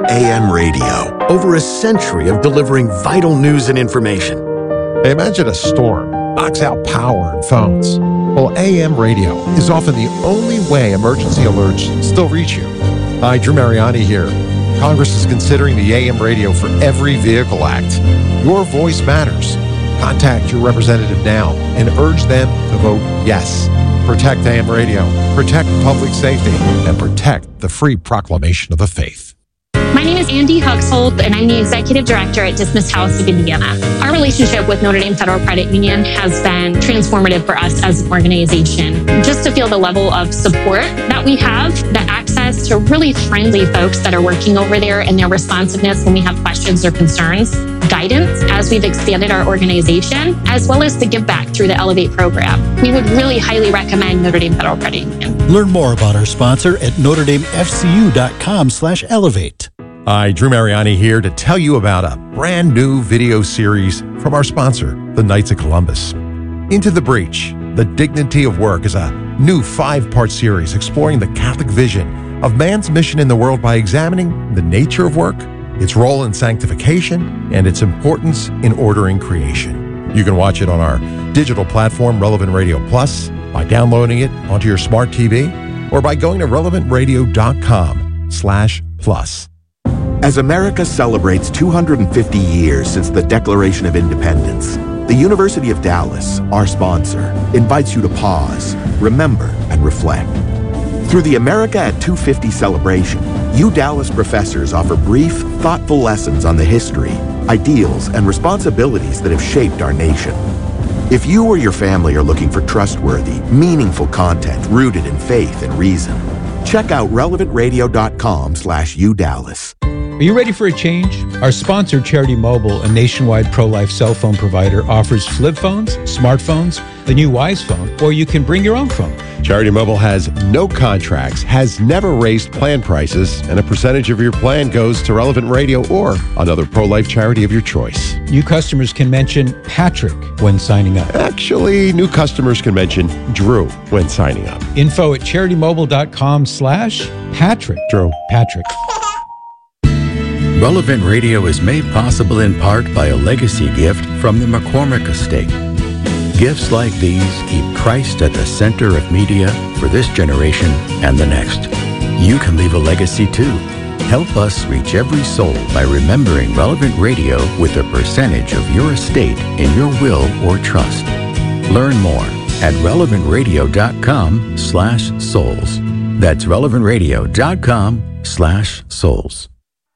AM radio. Over a century of delivering vital news and information. Imagine a storm knocks out power and phones. Well, AM radio is often the only way emergency alerts still reach you. Hi, Drew Mariani here. Congress is considering the AM radio for Every Vehicle Act. Your voice matters. Contact your representative now and urge them to vote yes. Protect AM radio, protect public safety, and protect the free proclamation of the faith. My name is Andy Huxhold, and I'm the Executive Director at Dismiss House of Indiana. Our relationship with Notre Dame Federal Credit Union has been transformative for us as an organization. Just to feel the level of support that we have, the access to really friendly folks that are working over there and their responsiveness when we have questions or concerns, guidance as we've expanded our organization, as well as the give back through the Elevate program. We would really highly recommend Notre Dame Federal Credit Union. Learn more about our sponsor at NotreDameFCU.com/elevate. Hi, Drew Mariani here to tell you about a brand new video series from our sponsor, the Knights of Columbus. Into the Breach, The Dignity of Work is a new 5-part series exploring the Catholic vision of man's mission in the world by examining the nature of work, its role in sanctification, and its importance in ordering creation. You can watch it on our digital platform, Relevant Radio Plus, by downloading it onto your smart TV, or by going to relevantradio.com/plus. As America celebrates 250 years since the Declaration of Independence, the University of Dallas, our sponsor, invites you to pause, remember, and reflect. Through the America at 250 celebration, U Dallas professors offer brief, thoughtful lessons on the history, ideals, and responsibilities that have shaped our nation. If you or your family are looking for trustworthy, meaningful content rooted in faith and reason, check out relevantradio.com/UDallas. Are you ready for a change? Our sponsor, Charity Mobile, a nationwide pro-life cell phone provider, offers flip phones, smartphones, the new Wise phone, or you can bring your own phone. Charity Mobile has no contracts, has never raised plan prices, and a percentage of your plan goes to Relevant Radio or another pro-life charity of your choice. New customers can mention Patrick when signing up. Actually, new customers can mention Drew when signing up. Info at CharityMobile.com/Patrick. Drew. Patrick. Relevant Radio is made possible in part by a legacy gift from the McCormick Estate. Gifts like these keep Christ at the center of media for this generation and the next. You can leave a legacy too. Help us reach every soul by remembering Relevant Radio with a percentage of your estate in your will or trust. Learn more at relevantradio.com/souls. That's relevantradio.com/souls.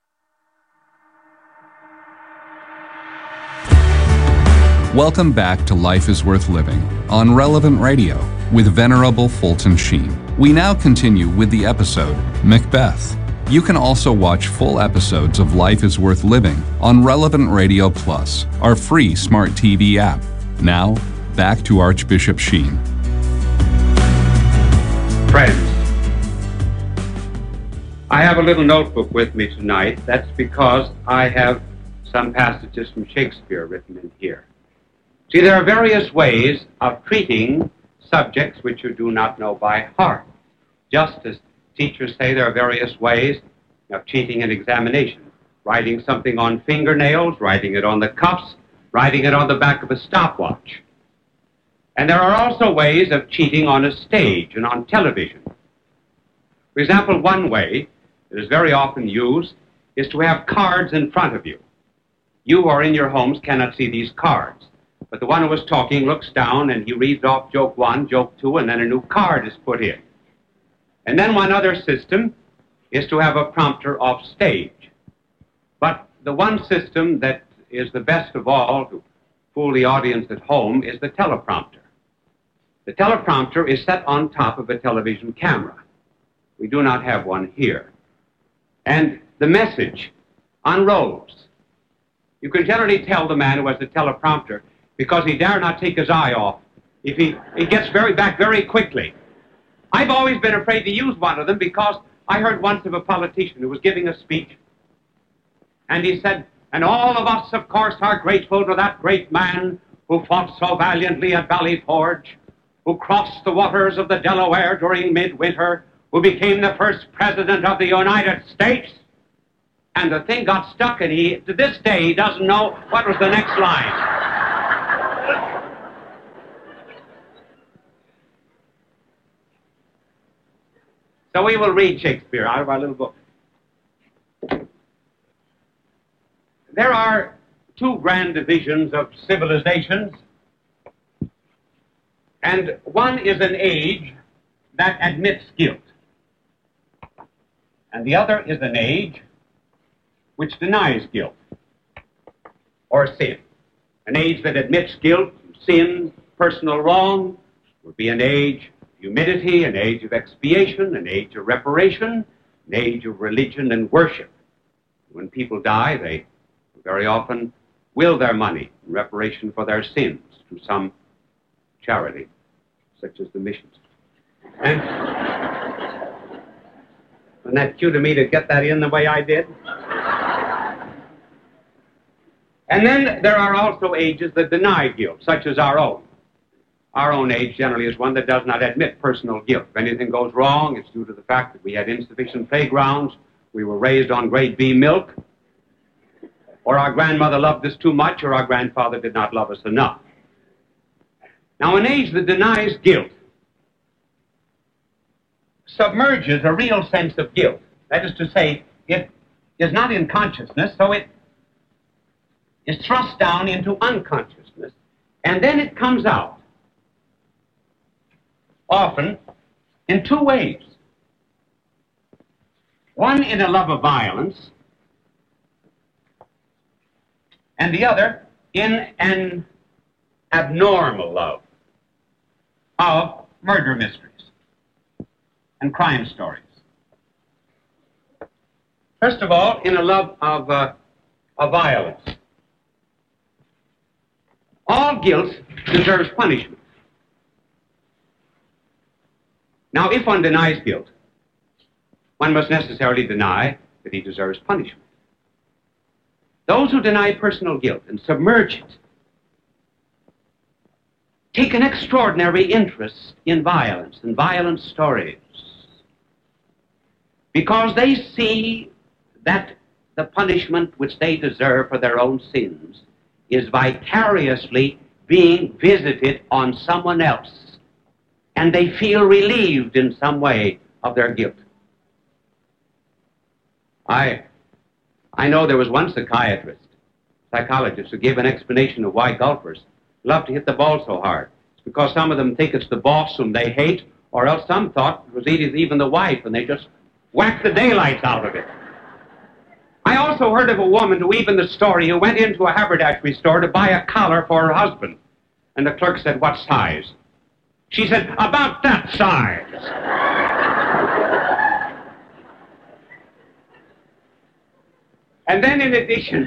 Welcome back to Life is Worth Living on Relevant Radio with Venerable Fulton Sheen. We now continue with the episode Macbeth. You can also watch full episodes of Life is Worth Living on Relevant Radio Plus, our free smart TV app. Now, back to Archbishop Sheen. Friends, I have a little notebook with me tonight. That's because I have some passages from Shakespeare written in here. See, there are various ways of treating subjects which you do not know by heart. Just as teachers say there are various ways of cheating an examination. Writing something on fingernails, writing it on the cuffs, writing it on the back of a stopwatch. And there are also ways of cheating on a stage and on television. For example, one way that is very often used is to have cards in front of you. You who are in your homes cannot see these cards. But the one who is talking looks down and he reads off joke 1, joke 2, and then a new card is put in. And then one other system is to have a prompter off stage. But the one system that is the best of all to fool the audience at home is the teleprompter. The teleprompter is set on top of a television camera. We do not have one here. And the message unrolls. You can generally tell the man who has the teleprompter because he dare not take his eye off. If he gets back very quickly. I've always been afraid to use one of them because I heard once of a politician who was giving a speech, and he said, and all of us, of course, are grateful to that great man who fought so valiantly at Valley Forge, who crossed the waters of the Delaware during midwinter, who became the first president of the United States. and the thing got stuck, and to this day, he doesn't know what was the next line. So we will read Shakespeare out of our little book. There are two grand divisions of civilizations, and one is an age that admits guilt, and the other is an age which denies guilt or sin. An age that admits guilt, sin, personal wrong would be an age of humility, an age of expiation, an age of reparation, an age of religion and worship. When people die, they very often will their money in reparation for their sins to some charity, such as the missions. And wasn't that cute of me to get that in the way I did? And then there are also ages that deny guilt, such as our own. Our own age generally is one that does not admit personal guilt. If anything goes wrong, it's due to the fact that we had insufficient playgrounds, we were raised on grade B milk, or our grandmother loved us too much, or our grandfather did not love us enough. Now, an age that denies guilt submerges a real sense of guilt. That is to say, it is not in consciousness, so it is thrust down into unconsciousness, and then it comes out, often in two ways. One in a love of violence, and the other in an abnormal love of murder mysteries and crime stories. First of all, in a love of violence. All guilt deserves punishment. Now, if one denies guilt, one must necessarily deny that he deserves punishment. Those who deny personal guilt and submerge it take an extraordinary interest in violence and violent stories, because they see that the punishment which they deserve for their own sins is vicariously being visited on someone else, and they feel relieved in some way of their guilt. I know there was one psychologist, who gave an explanation of why golfers love to hit the ball so hard. It's because some of them think it's the boss whom they hate, or else some thought it was even the wife, and they just whack the daylights out of it. I also heard of a woman who even the story who went into a haberdashery store to buy a collar for her husband. And the clerk said, "What size?" She said, "About that size." And then in addition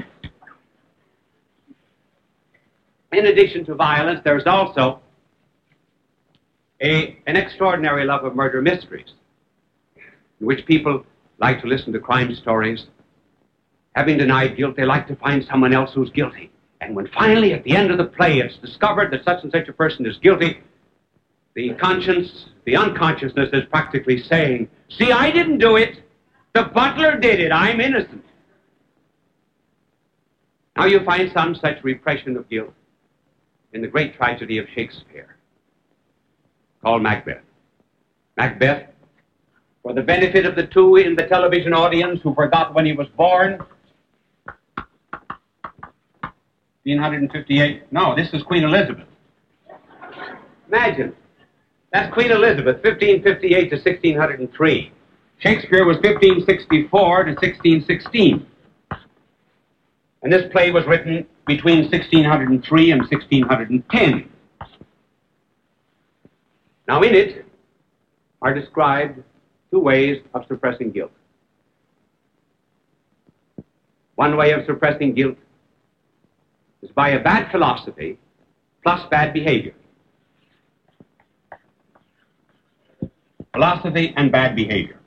to violence, there's also an extraordinary love of murder mysteries, in which people like to listen to crime stories. Having denied guilt, they like to find someone else who's guilty. And when finally, at the end of the play, it's discovered that such and such a person is guilty, the conscience, the unconsciousness is practically saying, "See, I didn't do it. The butler did it. I'm innocent." Now you find some such repression of guilt in the great tragedy of Shakespeare, called Macbeth. Macbeth, for the benefit of the two in the television audience who forgot when he was born, 1558. No, this is Queen Elizabeth. Imagine. That's Queen Elizabeth, 1558 to 1603. Shakespeare was 1564 to 1616. And this play was written between 1603 and 1610. Now in it are described two ways of suppressing guilt. One way of suppressing guilt is by a bad philosophy plus bad behavior. Philosophy and bad behavior.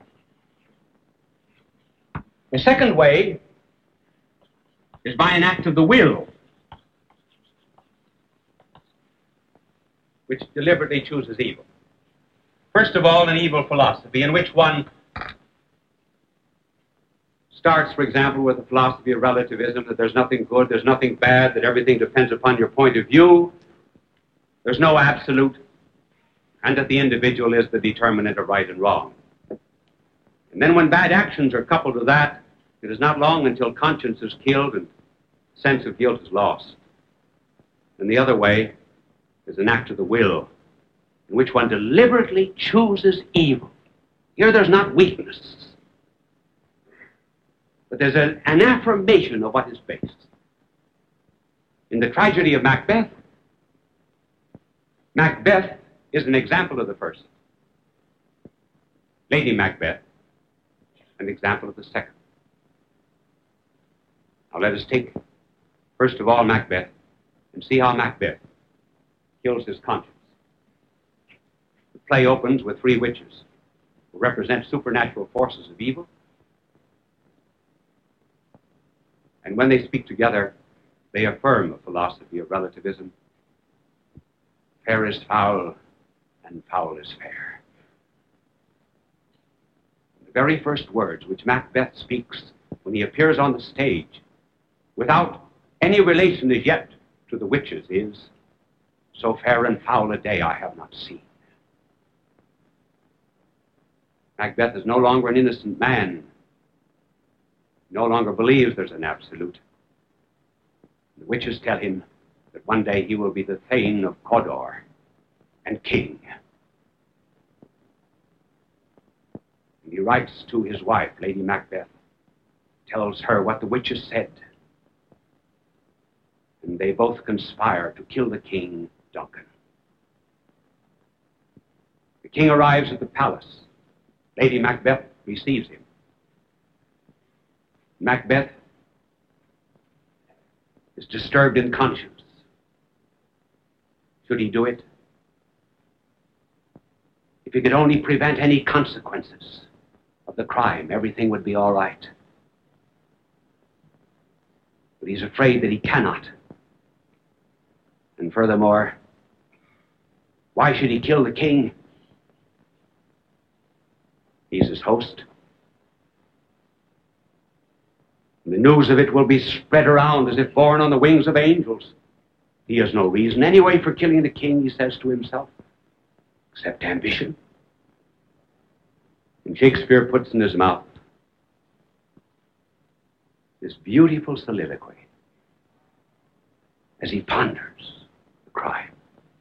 The second way is by an act of the will, which deliberately chooses evil. First of all, an evil philosophy in which one starts, for example, with the philosophy of relativism, that there's nothing good, there's nothing bad, that everything depends upon your point of view, there's no absolute, and that the individual is the determinant of right and wrong. And then when bad actions are coupled to that, it is not long until conscience is killed and sense of guilt is lost. And the other way is an act of the will, in which one deliberately chooses evil. Here there's not weakness, but there's an affirmation of what is base. In the tragedy of Macbeth, Macbeth is an example of the first. Lady Macbeth, an example of the second. Now let us take, first of all, Macbeth, and see how Macbeth kills his conscience. The play opens with three witches who represent supernatural forces of evil. And when they speak together, they affirm a philosophy of relativism. Fair is foul, and foul is fair. The very first words which Macbeth speaks when he appears on the stage, without any relation as yet to the witches, is, "So fair and foul a day I have not seen." Macbeth is no longer an innocent man. He no longer believes there's an absolute. The witches tell him that one day he will be the Thane of Cawdor and king. And he writes to his wife, Lady Macbeth, tells her what the witches said. And they both conspire to kill the king, Duncan. The king arrives at the palace. Lady Macbeth receives him. Macbeth is disturbed in conscience. Should he do it? If he could only prevent any consequences of the crime, everything would be all right. But he's afraid that he cannot. And furthermore, why should he kill the king? He's his host. And the news of it will be spread around as if borne on the wings of angels. He has no reason anyway for killing the king, he says to himself, except ambition. And Shakespeare puts in his mouth this beautiful soliloquy as he ponders the crime.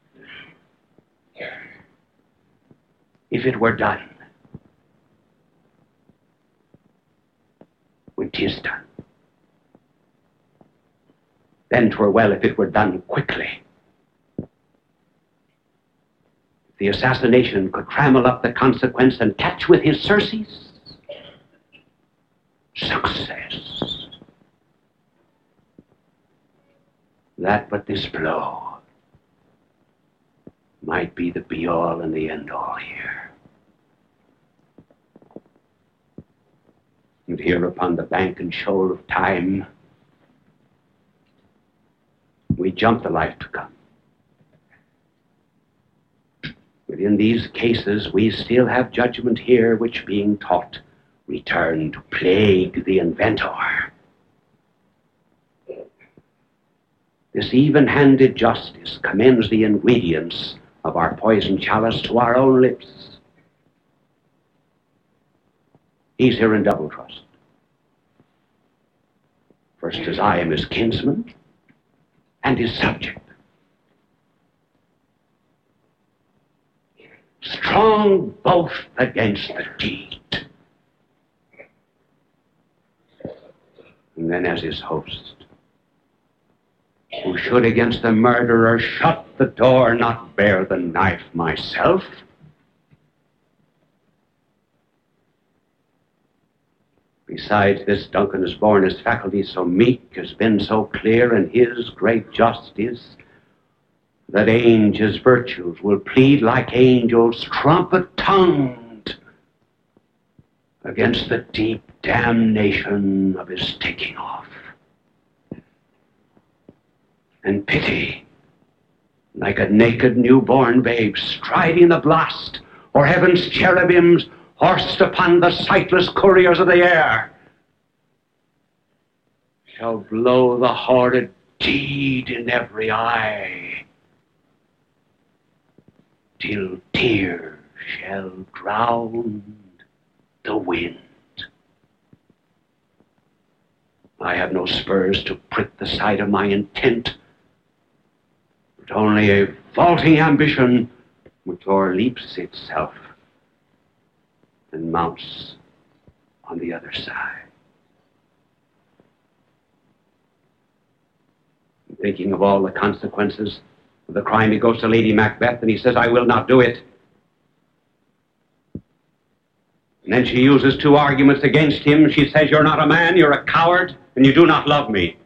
If it were done, when 'tis done, then 'twere well if it were done quickly. If the assassination could trammel up the consequence and catch with his surcease, success. That but this blow might be the be-all and the end-all here. And here upon the bank and shoal of time, we jump the life to come. But in these cases, we still have judgment here, which being taught, return to plague the inventor. This even-handed justice commends the ingredients of our poison chalice to our own lips. He's here in double trust. First, as I am his kinsman and his subject. Strong both against the deed. And then as his host, who should against the murderer shut the door, not bear the knife myself. Besides this, Duncan has borne his faculties so meek, has been so clear in his great justice, that his virtues will plead like angels, trumpet-tongued, against the deep damnation of his taking off. And pity, like a naked newborn babe striding the blast, or heaven's cherubims horsed upon the sightless couriers of the air, shall blow the horrid deed in every eye, till tears shall drown the wind. I have no spurs to prick the side of my intent, but only a vaulting ambition which o'erleaps itself and mounts on the other side. Thinking of all the consequences of the crime, he goes to Lady Macbeth and he says, I will not do it. And then she uses two arguments against him. She says, you're not a man, you're a coward, and you do not love me.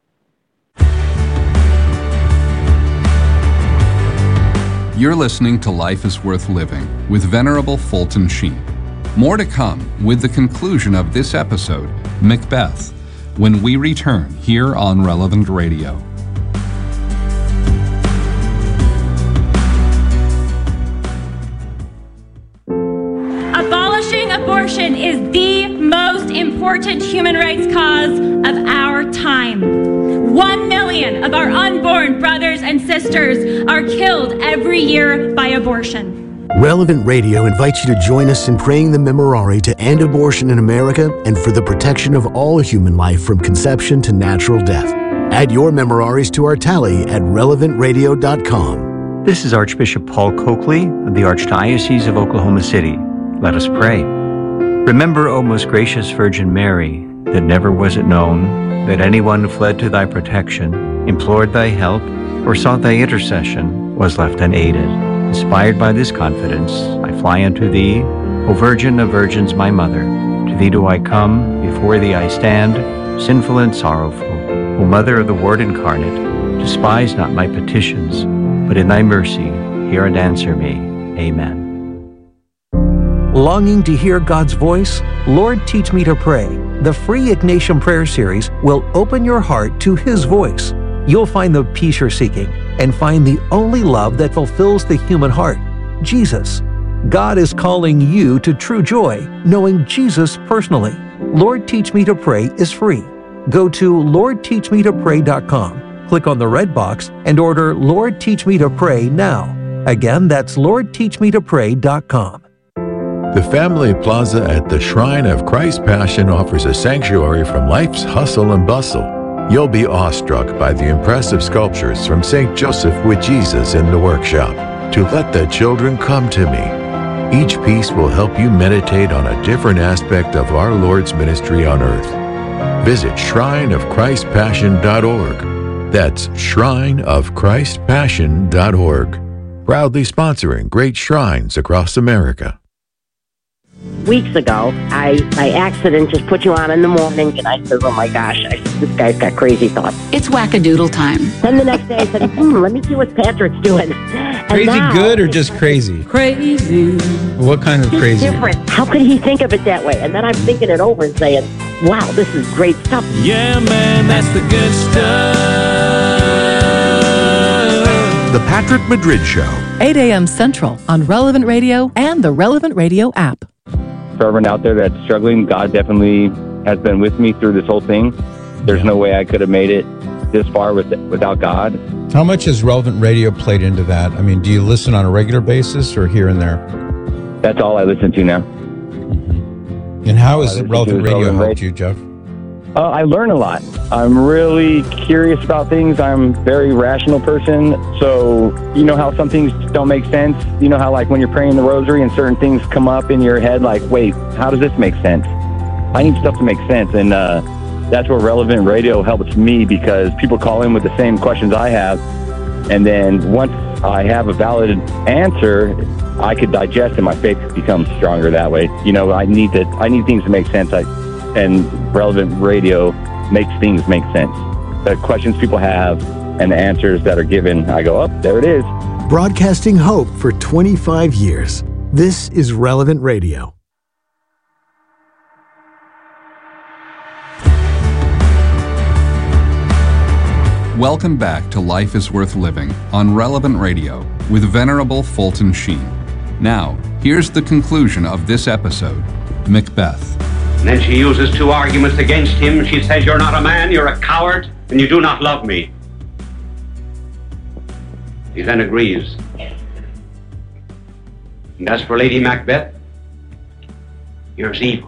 You're listening to Life is Worth Living with Venerable Fulton Sheen. More to come with the conclusion of this episode, Macbeth, when we return here on Relevant Radio. Abolishing abortion is the most important human rights cause of our time. 1 million of our unborn brothers and sisters are killed every year by abortion. Relevant Radio invites you to join us in praying the Memorare to end abortion in America and for the protection of all human life from conception to natural death. Add your Memoraries to our tally at relevantradio.com. This is Archbishop Paul Coakley of the Archdiocese of Oklahoma City. Let us pray. Remember, O most gracious Virgin Mary, that never was it known that anyone who fled to thy protection, implored thy help, or sought thy intercession was left unaided. Inspired by this confidence, I fly unto thee, O Virgin of Virgins, my Mother. To thee do I come, before thee I stand, sinful and sorrowful. O Mother of the Word incarnate, despise not my petitions, but in thy mercy hear and answer me. Amen. Longing to hear God's voice? Lord, Teach Me to Pray. The free Ignatian Prayer Series will open your heart to His voice. You'll find the peace you're seeking and find the only love that fulfills the human heart, Jesus. God is calling you to true joy, knowing Jesus personally. Lord, Teach Me to Pray is free. Go to LordTeachMeToPray.com, click on the red box, and order Lord, Teach Me to Pray now. Again, that's LordTeachMeToPray.com. The Family Plaza at the Shrine of Christ Passion offers a sanctuary from life's hustle and bustle. You'll be awestruck by the impressive sculptures from St. Joseph with Jesus in the workshop, To Let the Children Come to Me. Each piece will help you meditate on a different aspect of our Lord's ministry on earth. Visit shrineofchristpassion.org. That's shrineofchristpassion.org. Proudly sponsoring great shrines across America. Weeks ago, I by accident just put you on in the morning, and I said, oh my gosh, this guy's got crazy thoughts. It's wackadoodle time. Then the next day I said, let me see what Patrick's doing. And crazy now, good or just crazy? Crazy. What kind of crazy? Different. How could he think of it that way? And then I'm thinking it over and saying, wow, this is great stuff. Yeah, man, that's the good stuff. The Patrick Madrid Show. 8 a.m. Central on Relevant Radio and the Relevant Radio app. For everyone out there that's struggling, God definitely has been with me through this whole thing. There's no way I could have made it this far without God. How much has Relevant Radio played into that? I mean, do you listen on a regular basis or here and there? That's all I listen to now. Mm-hmm. And how has Relevant Radio helped you, Jeff? I learn a lot. I'm really curious about things. I'm a very rational person. So, you know how some things don't make sense? You know how, like, when you're praying the rosary and certain things come up in your head, like, wait, how does this make sense? I need stuff to make sense. And that's where Relevant Radio helps me, because people call in with the same questions I have. And then once I have a valid answer, I could digest and my faith becomes stronger that way. You know, I need things to make sense. And Relevant Radio makes things make sense. The questions people have and the answers that are given, I go, oh, there it is. Broadcasting hope for 25 years. This is Relevant Radio. Welcome back to Life is Worth Living on Relevant Radio with Venerable Fulton Sheen. Now, here's the conclusion of this episode, Macbeth. And then she uses two arguments against him. She says, you're not a man, you're a coward, and you do not love me. He then agrees. And as for Lady Macbeth, here's evil.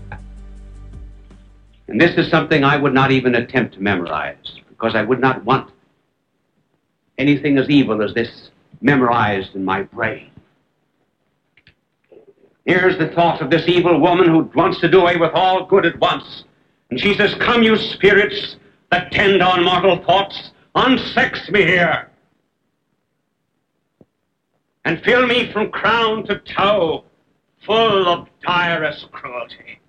And this is something I would not even attempt to memorize, because I would not want anything as evil as this memorized in my brain. Here's the thought of this evil woman who wants to do away with all good at once. And she says, come, you spirits that tend on mortal thoughts, unsex me here. And fill me from crown to toe, full of direst cruelty.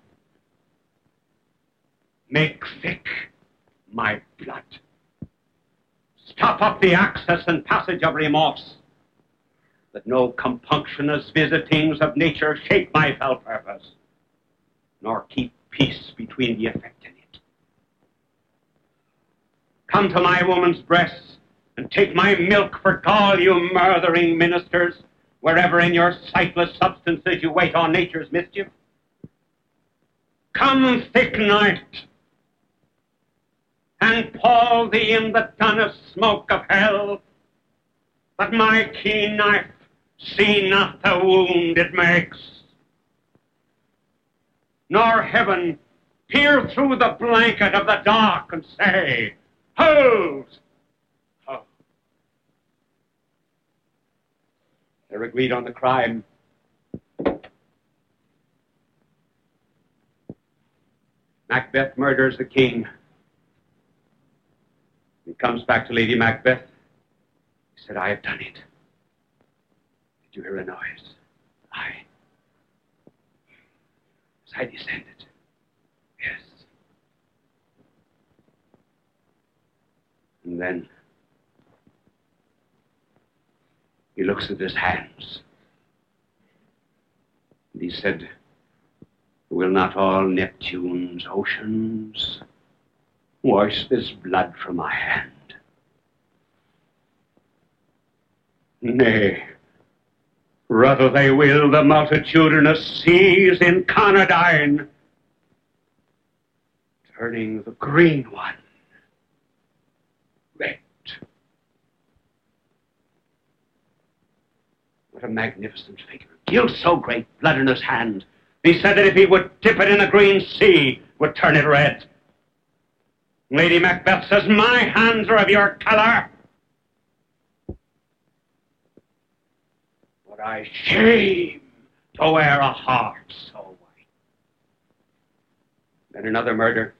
Make thick my blood. Stop up the access and passage of remorse, that no compunctious visitings of nature shake my fell purpose, nor keep peace between the effect and it. Come to my woman's breasts, and take my milk for gall, you murthering ministers, wherever in your sightless substances you wait on nature's mischief. Come, thick night, and pall thee in the dunnest smoke of hell, that my keen knife see not the wound it makes, nor heaven peer through the blanket of the dark and say, hold! Oh. They're agreed on the crime. Macbeth murders the king. He comes back to Lady Macbeth. He said, I have done it. Did you hear a noise? Aye. As I descended. Yes. And then he looks at his hands. And he said, will not all Neptune's oceans wash this blood from my hand? Nay, rather they will the multitudinous seas in Conradine, turning the green one red. What a magnificent figure. Guilt so great, blood in his hand. He said that if he would dip it in the green sea, would turn it red. Lady Macbeth says, my hands are of your color. But I shame to wear a heart so white. Then another murder.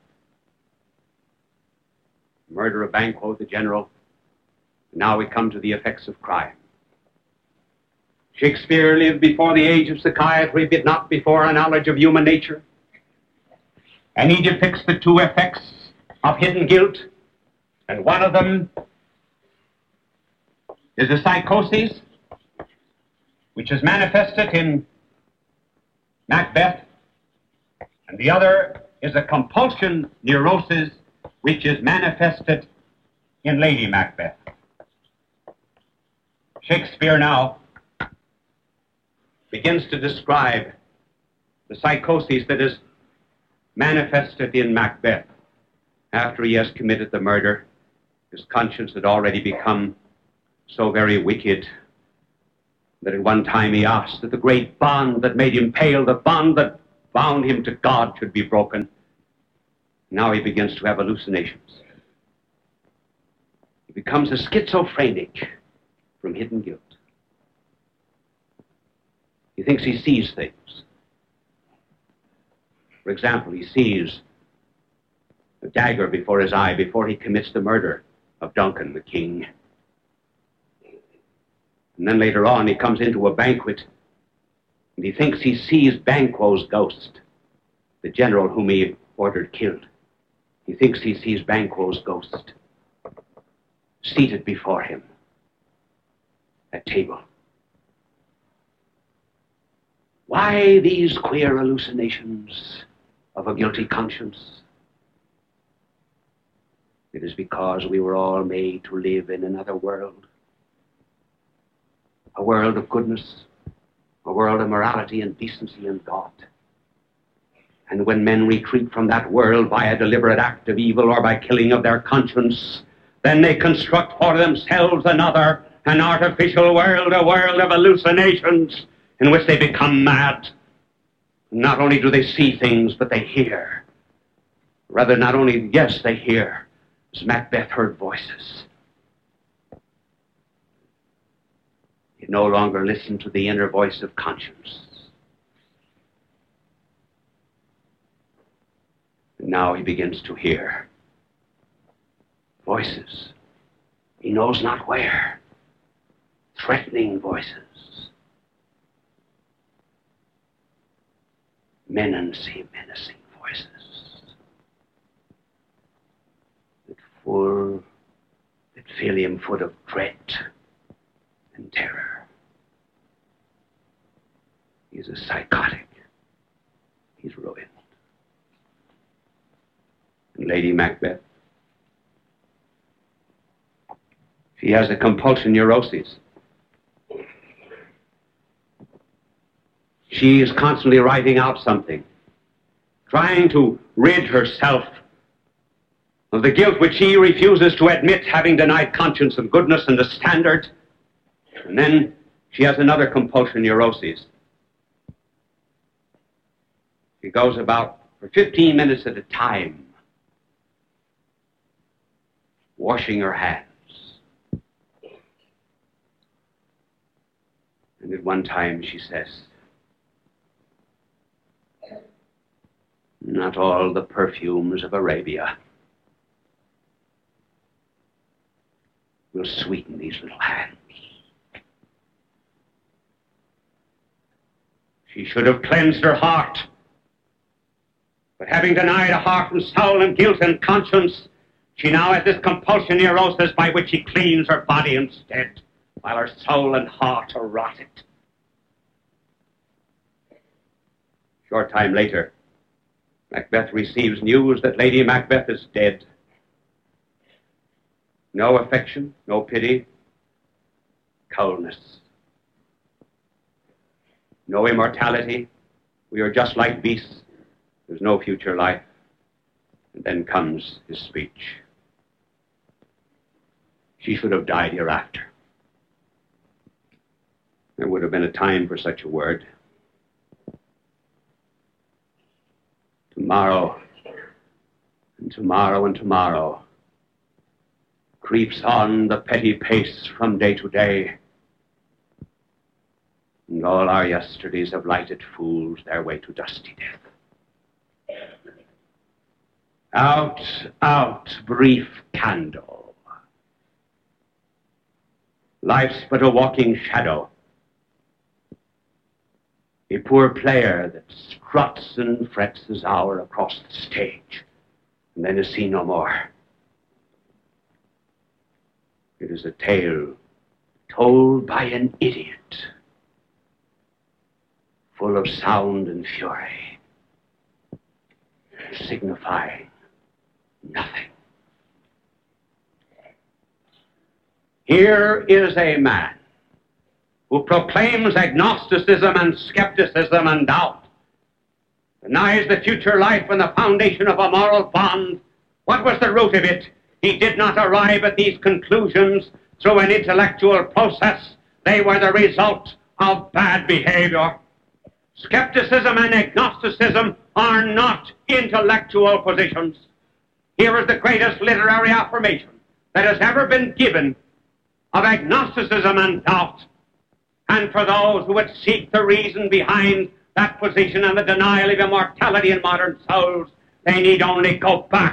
Murder of Banquo, the general. Now we come to the effects of crime. Shakespeare lived before the age of psychiatry, but not before a knowledge of human nature. And he depicts the two effects of hidden guilt, and one of them is a psychosis, which is manifested in Macbeth, and the other is a compulsion neurosis, which is manifested in Lady Macbeth. Shakespeare now begins to describe the psychosis that is manifested in Macbeth. After he has committed the murder, his conscience had already become so very wicked that at one time he asked that the great bond that made him pale, the bond that bound him to God, should be broken. Now he begins to have hallucinations. He becomes a schizophrenic from hidden guilt. He thinks he sees things. For example, he sees a dagger before his eye before he commits the murder of Duncan, the king. And then later on, he comes into a banquet, and he thinks he sees Banquo's ghost, the general whom he ordered killed. He thinks he sees Banquo's ghost seated before him at table. Why these queer hallucinations of a guilty conscience? It is because we were all made to live in another world. A world of goodness, a world of morality and decency and God. And when men retreat from that world by a deliberate act of evil or by killing of their conscience, then they construct for themselves another, an artificial world, a world of hallucinations in which they become mad. Not only do they see things, but they hear. Rather, not only, yes, they hear, as Macbeth heard voices. He no longer listened to the inner voice of conscience. And now he begins to hear voices. He knows not where. Threatening voices. Menacing voices. That fill him full of dread and terror. He's a psychotic. He's ruined. And Lady Macbeth, she has a compulsion neurosis. She is constantly writing out something, trying to rid herself of the guilt which she refuses to admit, having denied conscience of goodness and the standard. And then she has another compulsion neurosis. She goes about for 15 minutes at a time, washing her hands. And at one time she says, "Not all the perfumes of Arabia will sweeten these little hands." She should have cleansed her heart, but having denied a heart and soul and guilt and conscience, she now has this compulsion neurosis by which she cleans her body instead, while her soul and heart are rotted. Short time later, Macbeth receives news that Lady Macbeth is dead. No affection, no pity, coldness. No immortality. We are just like beasts. There's no future life. And then comes his speech. She should have died hereafter. There would have been a time for such a word. Tomorrow, and tomorrow, and tomorrow creeps on the petty pace from day to day, and all our yesterdays have lighted fools their way to dusty death. Out, out, brief candle. Life's but a walking shadow, a poor player that struts and frets his hour across the stage, and then is seen no more. It is a tale told by an idiot, full of sound and fury, signifying nothing. Here is a man who proclaims agnosticism and skepticism and doubt, denies the future life and the foundation of a moral bond. What was the root of it? He did not arrive at these conclusions through an intellectual process. They were the result of bad behavior. Skepticism and agnosticism are not intellectual positions. Here is the greatest literary affirmation that has ever been given of agnosticism and doubt. And for those who would seek the reason behind that position and the denial of immortality in modern souls, they need only go back